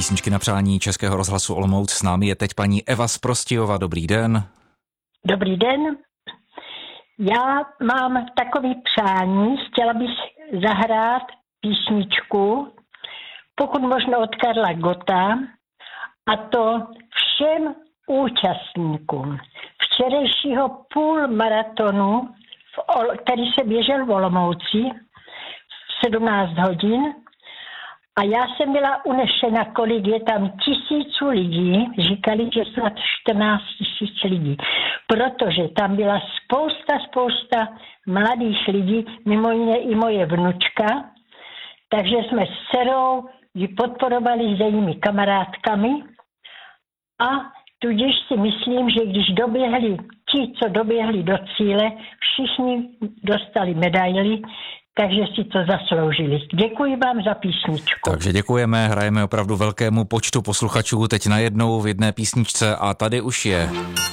Písničky na přání Českého rozhlasu Olomouc. S námi je teď paní Eva z Prostějova. Dobrý den. Dobrý den. Já mám takový přání, chtěla bych zahrát písničku, pokud možno od Karla Gotta, a to všem účastníkům včerejšího půlmaratonu, který se běžel v Olomouci v 17 hodin. A já jsem byla unešena, kolik je tam tisíců lidí, říkali, že snad 14 000 lidí, protože tam byla spousta mladých lidí, mimo jiné i moje vnučka, takže jsme s dcerou ji podporovali s jejími kamarádkami a tudíž si myslím, že když doběhli ti, co doběhli do cíle, všichni dostali medaily, takže si to zasloužili. Děkuji vám za písničku. Takže děkujeme, hrajeme opravdu velkému počtu posluchačů teď najednou v jedné písničce a tady už je.